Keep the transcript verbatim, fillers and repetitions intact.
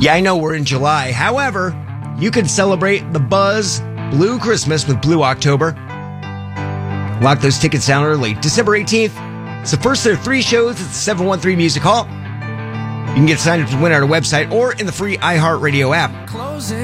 Yeah, I know we're in July. However, you can celebrate the Buzz Blue Christmas with Blue October. Lock those tickets down early. December eighteenth. It's the first of their three shows at the seven one three Music Hall. You can get signed up to win at our website or in the free iHeartRadio app.